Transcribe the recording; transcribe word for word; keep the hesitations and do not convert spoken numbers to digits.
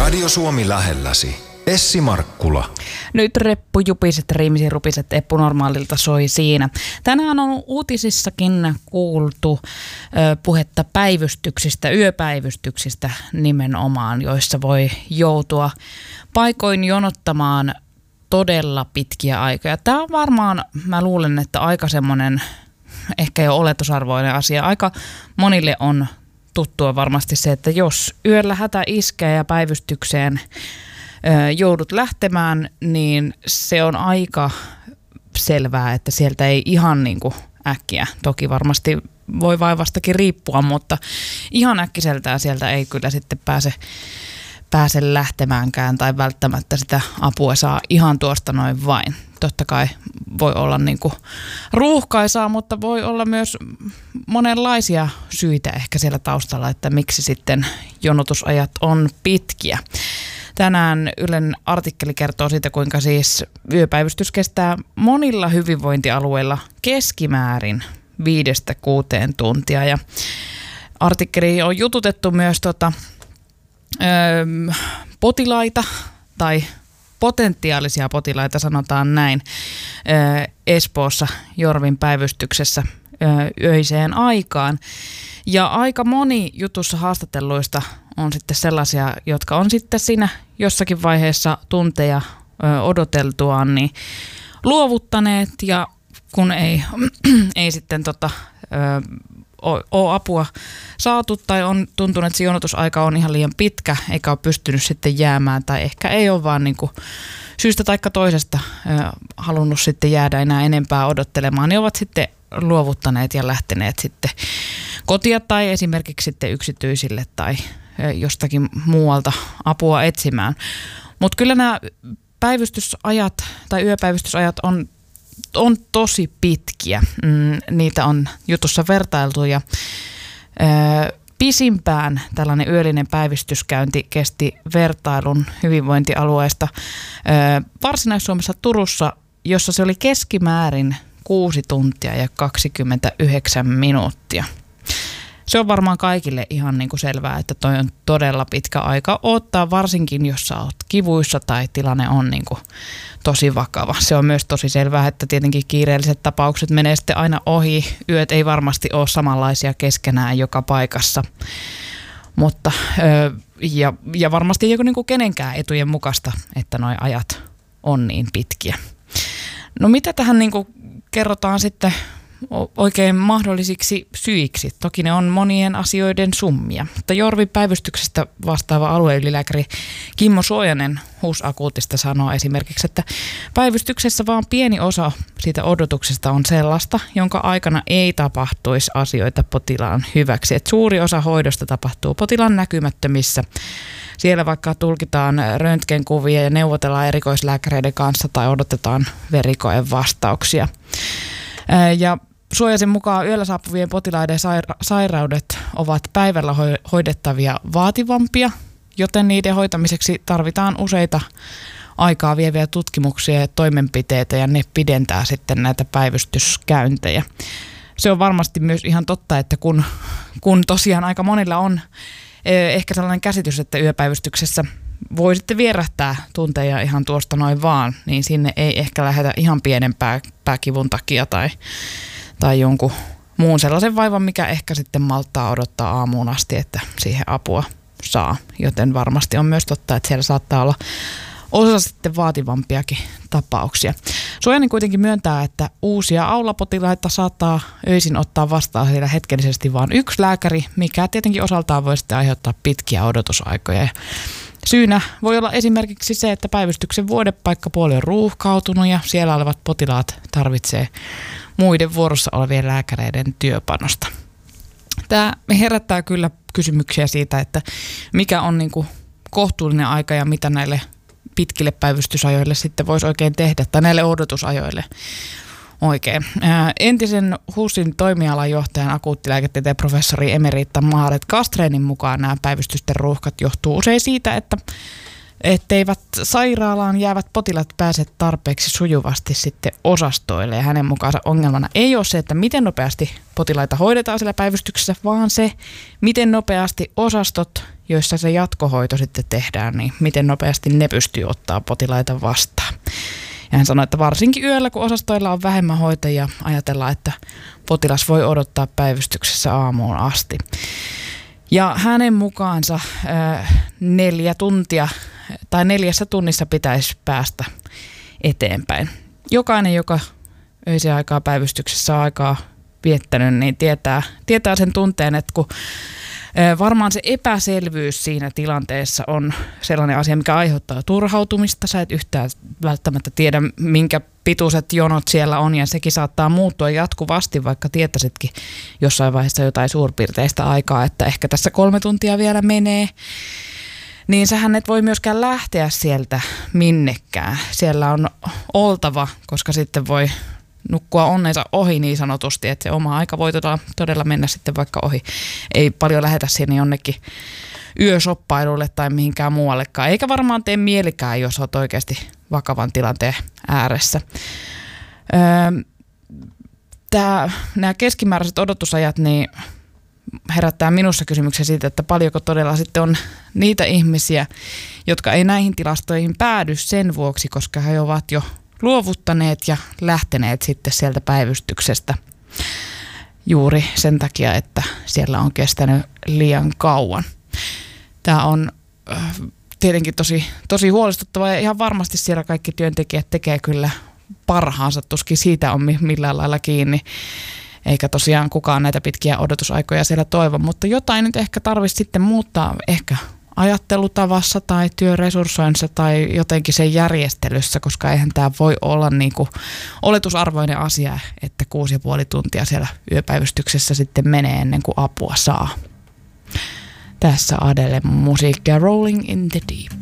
Radio Suomi lähelläsi. Essi Markkula. Nyt reppu jupiset, riimisi rupiset, Eppu Normaalilta soi siinä. Tänään on uutisissakin kuultu ö, puhetta päivystyksistä, yöpäivystyksistä nimenomaan, joissa voi joutua paikoin jonottamaan todella pitkiä aikoja. Tämä on varmaan, mä luulen, että aika semmoinen ehkä jo oletusarvoinen asia. Aika monille on tuttua varmasti se, että jos yöllä hätä iskee ja päivystykseen joudut lähtemään, niin se on aika selvää, että sieltä ei ihan niin kuin äkkiä, toki varmasti voi vaivastakin riippua, mutta ihan äkkiseltään sieltä ei kyllä sitten pääse, pääse lähtemäänkään tai välttämättä sitä apua saa ihan tuosta noin vain. Totta kai voi olla niin kuin ruuhkaisaa, mutta voi olla myös monenlaisia syitä ehkä siellä taustalla, että miksi sitten jonotusajat on pitkiä. Tänään Ylen artikkeli kertoo siitä, kuinka siis yöpäivystys kestää monilla hyvinvointialueilla keskimäärin viidestä kuuteen tuntia. Ja artikkeli on jututettu myös tota, ö, potilaita tai potentiaalisia potilaita, sanotaan näin, ö, Espoossa Jorvin päivystyksessä ö, öiseen aikaan. Ja aika moni jutussa haastatelluista on sitten sellaisia, jotka on sitten siinä jossakin vaiheessa tunteja ö, odoteltuaan niin luovuttaneet, ja kun ei, ei sitten tota, ö, ole apua saatu tai on tuntunut, että se jonotusaika on ihan liian pitkä eikä ole pystynyt sitten jäämään tai ehkä ei ole vaan niin kuin syystä tai toisesta ö, halunnut sitten jäädä enää enempää odottelemaan, niin ovat sitten luovuttaneet ja lähteneet sitten kotia tai esimerkiksi sitten yksityisille tai jostakin muualta apua etsimään. Mutta kyllä nämä päivystysajat tai yöpäivystysajat on, on tosi pitkiä. Mm, niitä on jutussa vertailtu ja ö, pisimpään tällainen yöllinen päivystyskäynti kesti vertailun hyvinvointialueesta ö, Varsinais-Suomessa Turussa, jossa se oli keskimäärin kuusi tuntia ja kaksikymmentäyhdeksän minuuttia. Se on varmaan kaikille ihan niin kuin selvää, että toi on todella pitkä aika odottaa, varsinkin jos sä oot kivuissa tai tilanne on niin kuin tosi vakava. Se on myös tosi selvää, että tietenkin kiireelliset tapaukset menee sitten aina ohi. Yöt ei varmasti ole samanlaisia keskenään joka paikassa, mutta ja, ja varmasti ei ole niin kuin kenenkään etujen mukaista, että nuo ajat on niin pitkiä. No mitä tähän niin kuin kerrotaan sitten oikein mahdollisiksi syiksi? Toki ne on monien asioiden summia. Mutta Jorvin päivystyksestä vastaava alueylilääkäri Kimmo Suojanen H U S-akuutista sanoo esimerkiksi, että päivystyksessä vaan pieni osa siitä odotuksesta on sellaista, jonka aikana ei tapahtuisi asioita potilaan hyväksi. Et suuri osa hoidosta tapahtuu potilaan näkymättömissä. Siellä vaikka tulkitaan röntgenkuvia ja neuvotellaan erikoislääkäreiden kanssa tai odotetaan verikoen vastauksia. Ja Suojasen mukaan yöllä saapuvien potilaiden saira- sairaudet ovat päivällä ho- hoidettavia vaativampia, joten niiden hoitamiseksi tarvitaan useita aikaa vieviä tutkimuksia ja toimenpiteitä, ja ne pidentää sitten näitä päivystyskäyntejä. Se on varmasti myös ihan totta, että kun, kun tosiaan aika monilla on ehkä sellainen käsitys, että yöpäivystyksessä voi sitten vierähtää tunteja ihan tuosta noin vaan, niin sinne ei ehkä lähdetä ihan pienempää pääkivun takia tai, tai jonkun muun sellaisen vaivan, mikä ehkä sitten malttaa odottaa aamuun asti, että siihen apua saa. Joten varmasti on myös totta, että siellä saattaa olla osa sitten vaativampiakin tapauksia. Suojanen kuitenkin myöntää, että uusia aulapotilaita saattaa öisin ottaa vastaan siellä hetkellisesti vain yksi lääkäri, mikä tietenkin osaltaan voi sitten aiheuttaa pitkiä odotusaikoja. Syynä voi olla esimerkiksi se, että päivystyksen vuodepaikkapuoli on ruuhkautunut ja siellä olevat potilaat tarvitsee muiden vuorossa olevien lääkäreiden työpanosta. Tämä herättää kyllä kysymyksiä siitä, että mikä on niin kuin kohtuullinen aika ja mitä näille pitkille päivystysajoille sitten voisi oikein tehdä, tai näille odotusajoille oikein. Ää, entisen H U Sin toimialajohtajan akuuttilääketieteen professori emerita Maaret Kastreenin mukaan nämä päivystysten ruuhkat johtuu usein siitä, että etteivät sairaalaan jäävät potilaat pääse tarpeeksi sujuvasti sitten osastoille. Ja hänen mukaansa ongelmana ei ole se, että miten nopeasti potilaita hoidetaan siellä päivystyksessä, vaan se, miten nopeasti osastot joissa se jatkohoito sitten tehdään, niin miten nopeasti ne pystyy ottaa potilaita vastaan. Ja hän sanoi, että varsinkin yöllä, kun osastoilla on vähemmän hoitajia, ajatellaan, että potilas voi odottaa päivystyksessä aamuun asti. Ja hänen mukaansa neljä tuntia tai neljässä tunnissa pitäisi päästä eteenpäin. Jokainen, joka öisen aikaa päivystyksessä on aikaa viettänyt, niin tietää, tietää sen tunteen, että kun varmaan se epäselvyys siinä tilanteessa on sellainen asia, mikä aiheuttaa turhautumista. Sä et yhtään välttämättä tiedä, minkä pituiset jonot siellä on, ja sekin saattaa muuttua jatkuvasti, vaikka tietäisitkin jossain vaiheessa jotain suurpiirteistä aikaa, että ehkä tässä kolme tuntia vielä menee. Niin sähän et voi myöskään lähteä sieltä minnekään. Siellä on oltava, koska sitten voi nukkua onnensa ohi niin sanotusti, että se oma aika voi todella, todella mennä sitten vaikka ohi. Ei paljon lähetä sinne jonnekin yösoppailulle tai mihinkään muuallekaan. Eikä varmaan tee mielikään, jos olet oikeasti vakavan tilanteen ääressä. Öö, tää, nämä keskimääräiset odotusajat niin herättää minussa kysymyksiä siitä, että paljonko todella sitten on niitä ihmisiä, jotka ei näihin tilastoihin päädy sen vuoksi, koska he ovat jo luovuttaneet ja lähteneet sitten sieltä päivystyksestä juuri sen takia, että siellä on kestänyt liian kauan. Tämä on tietenkin tosi, tosi huolestuttavaa ja ihan varmasti siellä kaikki työntekijät tekee kyllä parhaansa, tuskin siitä on millään lailla kiinni. Eikä tosiaan kukaan näitä pitkiä odotusaikoja siellä toivo, mutta jotain nyt ehkä tarvitsisi sitten muuttaa ehkä ajattelutavassa tai työresurssoinnissa tai jotenkin sen järjestelyssä, koska eihän tämä voi olla niin kuin oletusarvoinen asia, että kuusi ja puoli tuntia siellä yöpäivystyksessä sitten menee ennen kuin apua saa. Tässä Adele musiikkia Rolling in the Deep.